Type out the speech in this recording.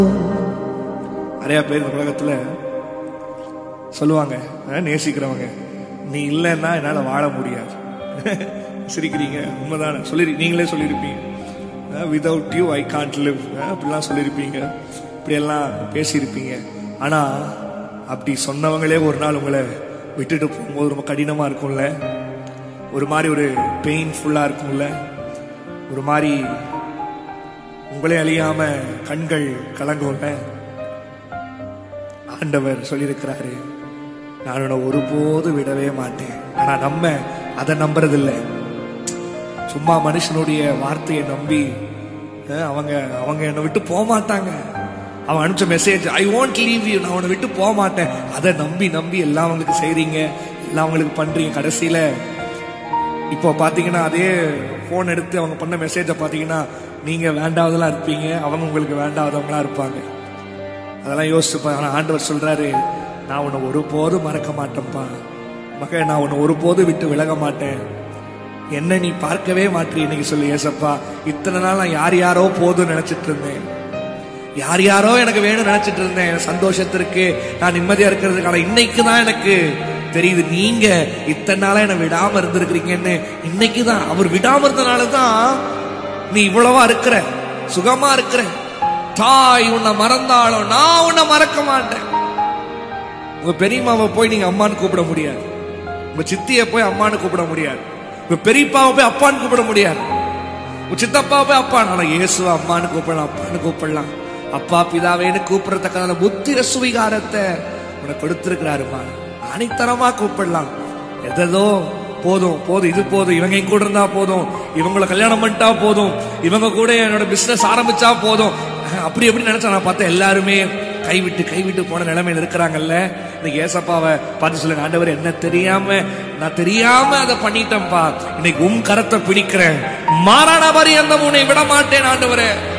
நிறைய பேர் இந்த உலகத்துல சொல்லுவாங்க, நேசிக்கிறவங்க, நீ இல்லைன்னா என்னால வாழ முடியாது. சிரிக்கிறீங்க, உண்மைதானே? நீங்களே சொல்லியிருப்பீங்க, without you I can't live, அப்படிலாம் சொல்லியிருப்பீங்க, இப்படியெல்லாம் பேசியிருப்பீங்க. ஆனா அப்படி சொன்னவங்களே ஒரு நாள் உங்களை விட்டுட்டு போகும்போது ரொம்ப கடினமா இருக்கும்ல, ஒரு மாதிரி ஒரு பெயின்ஃபுல்லா இருக்கும்ல, ஒரு மாதிரி உங்களே அழியாம கண்கள் கலங்கும்ல. ஆண்டவர் சொல்லியிருக்கிறாரு, நான் உன்னை ஒருபோது விடவே மாட்டேன். ஆனா நம்ம அதை நம்புறதில்லை. சும்மா மனுஷனுடைய வார்த்தையை நம்பி அவங்க என்னை விட்டு போக மாட்டாங்க. அவன் அனுப்பிச்ச message, I want leave you, நான் உன்னை விட்டு போக மாட்டேன், அதை நம்பி நம்பி எல்லாம் அவங்களுக்கு செய்றீங்க, எல்லாம் அவங்களுக்கு பண்றீங்க. கடைசியில இப்போ பாத்தீங்கன்னா அதே போன் எடுத்து அவங்க பண்ண மெசேஜை பாத்தீங்கன்னா நீங்க வேண்டாவதெல்லாம் இருப்பீங்க, அவங்க உங்களுக்கு வேண்டாவதவங்களா இருப்பாங்க. அதெல்லாம் யோசிச்சுப்பா. ஆனா ஆண்டவர் சொல்றாரு, நான் உன்னை ஒருபோது மறக்க மாட்டேன்ப்பா மகன், நான் உன்னை ஒருபோது விட்டு விலக மாட்டேன், என்ன நீ பார்க்கவே மாட்டேன். இன்னைக்கு சொல்லு, ஏசப்பா, இத்தனை நாள் நான் யார் யாரோ போதும் நினைச்சிட்டு இருந்தேன், யார் யாரோ எனக்கு வேணும் நினைச்சிட்டு இருந்தேன், சந்தோஷத்திற்கு நான் நிம்மதியா இருக்கிறதுக்கான. இன்னைக்கு தான் எனக்கு தெரியுது, நீங்க இத்தனை நாளா என்னை விடாம இருந்திருக்கிறீங்கன்னு. இன்னைக்குதான் அவர் விடாம இருந்தனாலதான் நீ இவ்வளவா இருக்கிற, சுகமா இருக்கிற. தாய் உன்னை மறந்தாலும் நான் உன்னை மறக்க மாட்டேன். உங்க பெரியம்மாவை போய் நீங்க அம்மான்னு கூப்பிட முடியாது, உங்க சித்தியை போய் அம்மான்னு கூப்பிட முடியாது, உங்க பெரியப்பாவை போய் அப்பான்னு கூப்பிட முடியாது, உங்க சித்தப்பாவை போய் அப்பான்னு. ஆனா இயேசுவை அம்மான்னு கூப்பிடலாம், அப்பான்னு கூப்பிடலாம். அப்பா பிதாவேன்னு கூப்பிடுறதுக்கான புத்திர சுவிகாரத்தை உனக்கு கொடுத்திருக்கிறாருமா. அனைத்தரமா கூப்பிடலாம். எதோ போதும் போதும், இது போதும், இவங்க என் கூட இருந்தா போதும், இவங்களை கல்யாணம் பண்ணிட்டா போதும், இவங்க கூட என்னோட பிசினஸ் ஆரம்பிச்சா போதும், அப்படி எப்படி நினைச்சா. நான் பார்த்தா எல்லாருமே கைவிட்டு போன நிலைமையில இருக்கிறாங்கல்ல. இன்னைக்கு ஏசப்பாவை பார்த்து சொல்லுங்க, ஆண்டவர் என்ன நான் தெரியாம அதை பண்ணிட்டேன்ப்பா, இன்னைக்கு கரத்தை பிடிக்கிறேன், மாறான மாதிரி அந்த உன்னை விட மாட்டேன் ஆண்டவரே.